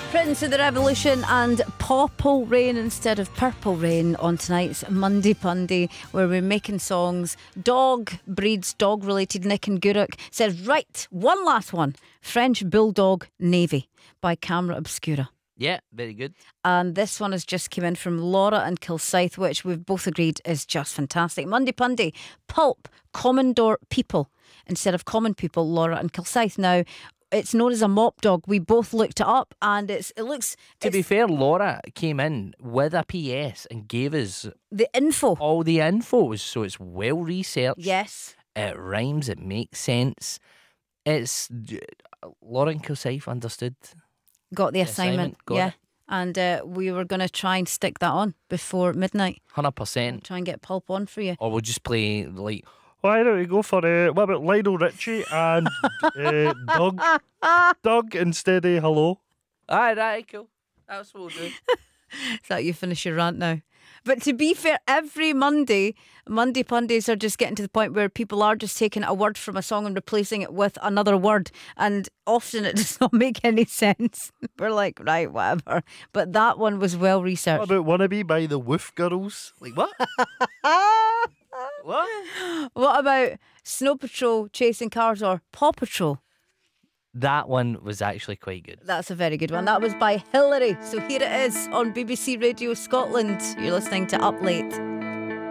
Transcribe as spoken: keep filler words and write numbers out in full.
Prince of the Revolution and Purple Rain instead of Purple Rain on tonight's Monday Pundy, where we're making songs. Dog breeds dog related. Nick and Guruk says, right, one last one. French Bulldog Navy by Camera Obscura. Yeah, very good. And this one has just come in from Laura and Kilsyth, which we've both agreed is just fantastic. Monday Pundy, Pulp, Commodore People instead of Common People, Laura and Kilsyth. Now, it's known as a mop dog. We both looked it up, and it's it looks. To be fair, Laura came in with a P S and gave us the info, all the info, so it's well researched. Yes, it rhymes. It makes sense. It's Laura and Kilsyth understood. Got the, the assignment, assignment got yeah. it. And uh, we were going to try and stick that on before midnight. one hundred percent. Try and get Pulp on for you. Or we'll just play like. Why don't we go for uh, what about Lionel Richie and uh, Doug? Doug instead of hello. Aye, right, cool. That's what we'll do. Is that you finish your rant now? But to be fair, every Monday, Monday Pundies are just getting to the point where people are just taking a word from a song and replacing it with another word. And often it does not make any sense. We're like, right, whatever. But that one was well researched. What about Wannabe by the Woof Girls? Like what? What? What about Snow Patrol Chasing Cars or Paw Patrol? That one was actually quite good. That's a very good one. That was by Hillary. So here it is on B B C Radio Scotland. You're listening to Up Late.